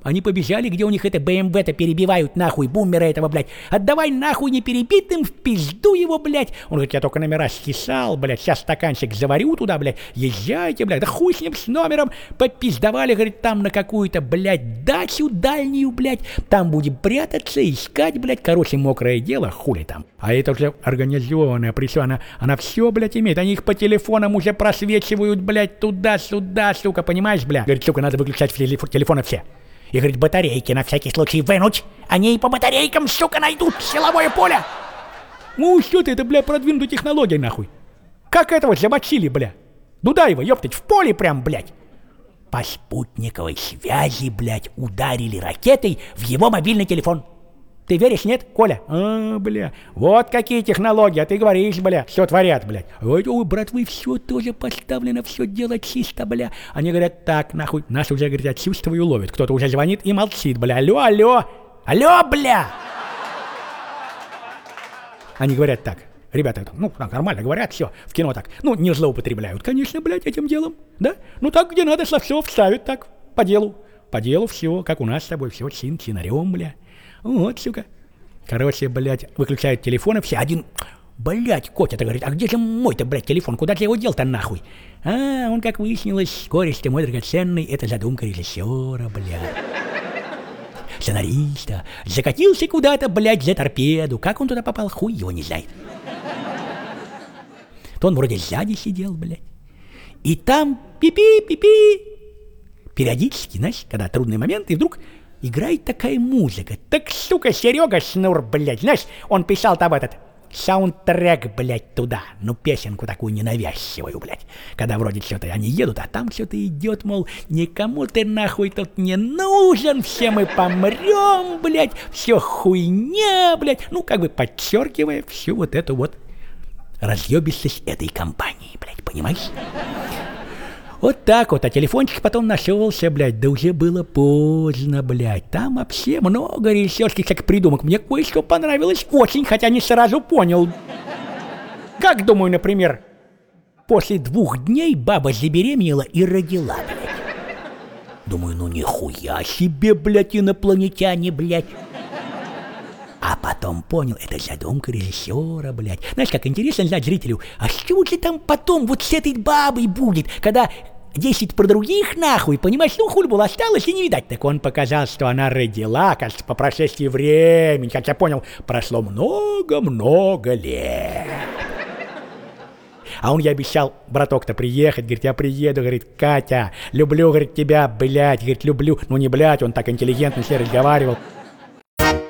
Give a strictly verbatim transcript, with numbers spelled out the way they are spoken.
Они побежали, где у них это бэ эм вэ-то перебивают, нахуй, бумера этого, блядь. Отдавай нахуй неперебитым, в пизду его, блядь. Он говорит, я только номера стесал, блядь, сейчас стаканчик заварю туда, блядь. Езжайте, блядь, да хуй с ним, с номером. Попиздовали, говорит, там на какую-то, блядь, дачу дальнюю, блядь. Там будем прятаться, искать, блядь. Короче, мокрое дело, хули там. А это уже организованная, причем она, она все, блядь, имеет. Они их по телефонам уже просвечивают, блядь, туда-сюда, сука, понимаешь, блядь. Говорит, сука, надо выключать телефоны все. И, говорит, батарейки на всякий случай вынуть. Они и по батарейкам, сука, найдут силовое поле. Ну, что ты, это, бля, продвинутая технология, нахуй. Как этого замочили, бля? Дудаева, ёптать, в поле прям, блядь. По спутниковой связи, блядь, ударили ракетой в его мобильный телефон. Ты веришь, нет, Коля? А, бля, вот какие технологии, а ты говоришь, бля, все творят, блядь. Ой, ой, братвы, все тоже поставлено, все дело чисто, бля. Они говорят, так, нахуй, нас уже, говорят, чувствую, ловит. Кто-то уже звонит и молчит, бля. Алло, алло, алло, бля. Они говорят так, ребята, ну, нормально говорят, все, в кино так, ну, не злоупотребляют, конечно, блядь, этим делом, да? Ну, так, где надо, со все вставят, так, по делу. По делу все, как у нас с тобой, все чин, чинарем, бля. Вот, сука. Короче, блядь, выключают телефоны все. Один, блядь, Котя-то говорит, а где же мой-то, блядь, телефон? Куда ты его дел-то нахуй? А, он, как выяснилось, кореш-то мой драгоценный, это задумка режиссера, блядь. Сценариста. Закатился куда-то, блядь, за торпеду. Как он туда попал, хуй его не знает. То он вроде сзади сидел, блядь. И там пи-пи-пи-пи. Периодически, знаешь, когда трудный момент, и вдруг... играет такая музыка. Так, сука, Серега Шнур, блядь, знаешь, он писал там этот саундтрек, блядь, туда. Ну, песенку такую ненавязчивую, блядь. Когда вроде что-то они едут, а там что-то идет, мол, никому ты нахуй тут не нужен, все мы помрем, блядь, все хуйня, блядь. Ну, как бы подчеркивая всю вот эту вот разъебистость этой компании, блядь, понимаешь? Вот так вот, а телефончик потом нашелся, блядь, да уже было поздно, блядь. Там вообще много режиссерских всяких придумок. Мне кое-что понравилось очень, хотя не сразу понял. Как, думаю, например, после двух дней баба забеременела и родила, блядь. Думаю, ну нихуя себе, блядь, инопланетяне, блядь. А потом понял, это задумка режиссера, блядь. Знаешь, как интересно знать зрителю, а что же там потом вот с этой бабой будет, когда десять про других нахуй, понимаешь, ну хуй было осталось и не видать. Так он показал, что она родила, кажется, по прошествии времени, как я понял, прошло много-много лет. А он ей обещал, браток-то, приехать, говорит, я приеду, говорит, Катя, люблю, говорит, тебя, блядь, говорит, люблю. Ну не блядь, он так интеллигентно все разговаривал.